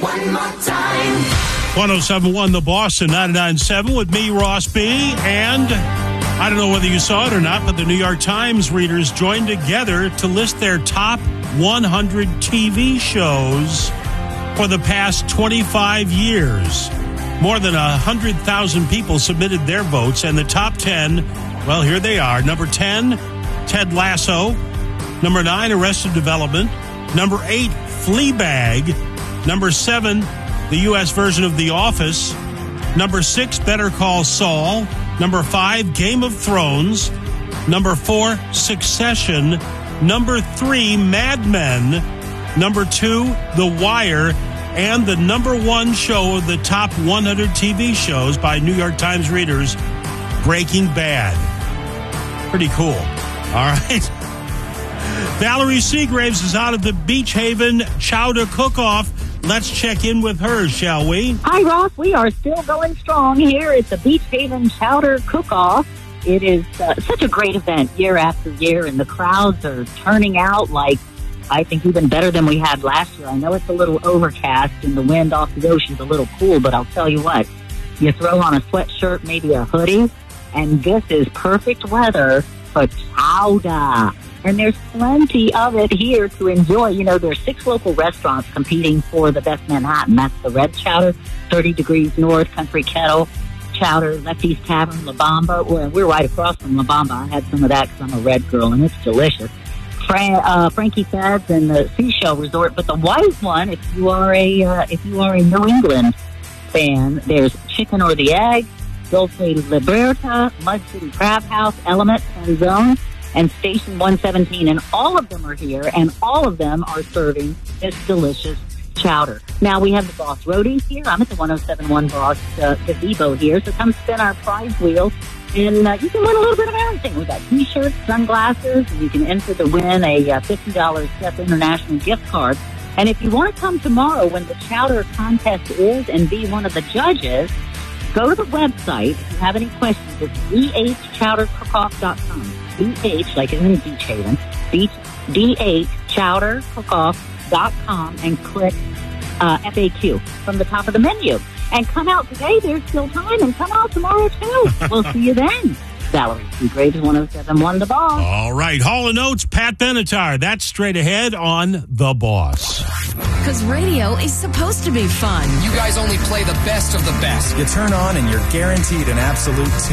One more time. 107.1 The Boss and 99.7 with me, Ross B. And I don't know whether you saw it or not, but the New York Times readers joined together to list their top 100 TV shows for the past 25 years. More than 100,000 people submitted their votes, and the top 10, well, here they are. Number 10, Ted Lasso. Number 9, Arrested Development. Number 8, Fleabag. Number 7, the U.S. version of The Office. Number 6, Better Call Saul. Number 5, Game of Thrones. Number 4, Succession. Number 3, Mad Men. Number 2, The Wire. And the number 1 show of the top 100 TV shows by New York Times readers, Breaking Bad. Pretty cool. All right. Valerie Seagraves is out of the Beach Haven Chowder Cook-Off. Let's check in with her, shall we? Hi, Ross. We are still going strong here at the Beach Haven Chowder Cook-Off. It is such a great event year after year, and the crowds are turning out like, I think, even better than we had last year. I know it's a little overcast and the wind off the ocean's a little cool, but I'll tell you what, you throw on a sweatshirt, maybe a hoodie, and this is perfect weather for chowder. And there's plenty of it here to enjoy. You know, there's 6 local restaurants competing for the best Manhattan. That's the Red Chowder, 30 Degrees North, Country Kettle, Chowder, Lefty's Tavern, La Bamba. Well, we're right across from La Bamba. I had some of that because I'm a red girl, and it's delicious. Frankie Fed's and the Seashell Resort. But the white one, if you are a New England fan, there's Chicken or the Egg, Dulce Liberta, Mud City Crab House, Element, and Zone, and Station 117. And all of them are here, and all of them are serving this delicious chowder. Now, we have the Boss Roadies here. I'm at the 107.1 Boss gazebo here, so come spin our prize wheel. And you can win a little bit of everything. We've got T-shirts, sunglasses, and you can enter to win a $50 Step International gift card. And if you want to come tomorrow when the chowder contest is and be one of the judges, go to the website. If you have any questions, it's dhchowdercookoff.com. DH, like in Beach Haven, dhchowdercookoff.com, and click FAQ from the top of the menu. And come out today, there's still time, and come out tomorrow, too. We'll see you then. Valerie Seagraves, 107.1 The Boss. All right, Hall & Oates, Pat Benatar. That's straight ahead on The Boss. Because radio is supposed to be fun. You guys only play the best of the best. You turn on and you're guaranteed an absolute